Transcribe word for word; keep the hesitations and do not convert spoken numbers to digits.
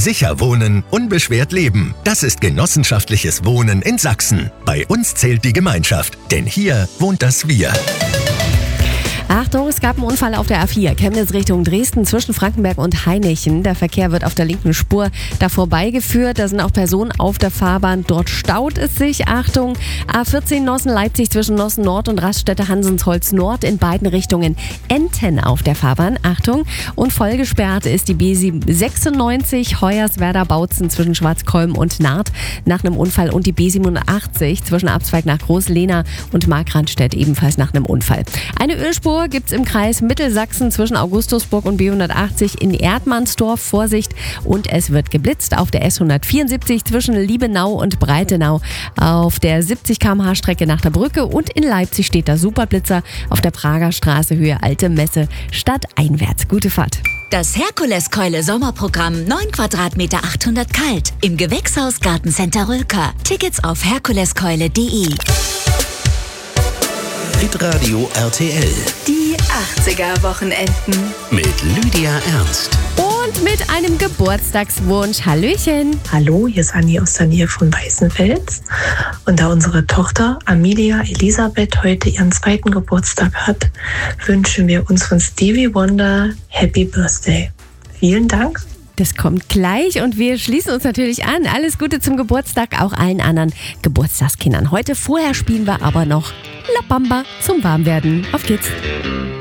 Sicher wohnen, unbeschwert leben. Das ist genossenschaftliches Wohnen in Sachsen. Bei uns zählt die Gemeinschaft, denn hier wohnt das Wir. Achtung, es gab einen Unfall auf der A vier, Chemnitz Richtung Dresden zwischen Frankenberg und Hainichen. Der Verkehr wird auf der linken Spur da vorbeigeführt. Da sind auch Personen auf der Fahrbahn. Dort staut es sich. Achtung, A vierzehn Nossen-Leipzig zwischen Nossen Nord und Raststätte Hansensholz Nord in beiden Richtungen. Enten auf der Fahrbahn. Achtung, und voll gesperrt ist die B sechsundneunzig Hoyerswerda-Bautzen zwischen Schwarzkolm und Naht nach einem Unfall und die B siebenundachtzig zwischen Abzweig nach Groß-Lehna und Markranstädt ebenfalls nach einem Unfall. Eine Ölspur gibt es im Kreis Mittelsachsen zwischen Augustusburg und B hundertachtzig in Erdmannsdorf. Vorsicht, und es wird geblitzt auf der S hundertvierundsiebzig zwischen Liebenau und Breitenau auf der siebzig Kilometer pro Stunde Strecke nach der Brücke, und in Leipzig steht der Superblitzer auf der Prager Straße Höhe Alte Messe stadteinwärts. Gute Fahrt. Das Herkuleskeule Sommerprogramm neun Quadratmeter achthundert kalt im Gewächshaus Gartencenter Rülker. Tickets auf herkuleskeule punkt de. Hitradio R T L. Die achtziger-Wochenenden. Mit Lydia Ernst. Und mit einem Geburtstagswunsch. Hallöchen. Hallo, hier ist Anni aus der Nähe von Weißenfels. Und da unsere Tochter Amelia Elisabeth heute ihren zweiten Geburtstag hat, wünschen wir uns von Stevie Wonder Happy Birthday. Vielen Dank. Das kommt gleich, und wir schließen uns natürlich an. Alles Gute zum Geburtstag, auch allen anderen Geburtstagskindern. Heute vorher spielen wir aber noch La Bamba zum Warmwerden. Auf geht's.